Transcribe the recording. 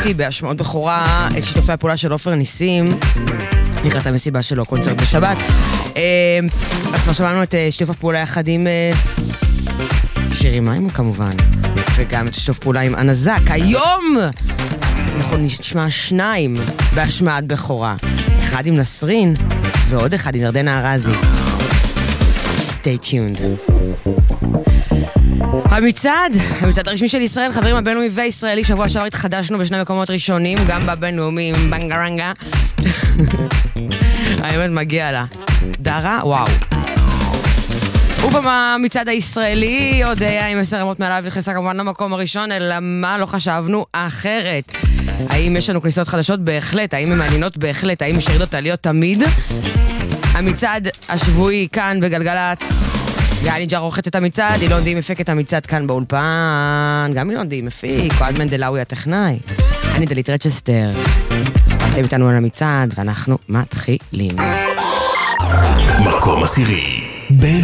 שמעתי בהשמעות בכורה את שיתופי הפעולה של עופר ניסים לקראת המסיבה שלו, קונצרט בשבת. אז כבר שמענו את שיתוף הפעולה יחד עם שירי מים כמובן, וגם את שיתוף פעולה עם אנזק. היום אנחנו נשמע שניים בהשמעת בכורה, אחד עם נסרין ועוד אחד עם ירדנה ארזי. Stay tuned. המצעד הרשמי של ישראל, חברים, הבינלאומי וישראלי, שבוע שעבר התחדשנו בשני מקומות ראשונים, גם בבינלאומי עם בנגרנגה. האמת מגיע לה. דרה, וואו. ובמצעד הישראלי, עוד היה עם 10 רמות מעליו, נכנסה כמובן למקום הראשון, אלא מה לא חשבנו אחרת. האם יש לנו כניסות חדשות? בהחלט. האם הן מעניינות? בהחלט. האם יש ירידות עליות? תמיד. המצעד השבועי כאן בגלגלת. גלי ג'ר עורכת את המצעד, אילון די מפיק את המצעד כאן באולפן, גם אילון די מפיק, אוהד מנדלאוי הטכנאי. אני דלית רצ'סטר. אתם איתנו על המצעד, ואנחנו מתחילים. מקום עשירי.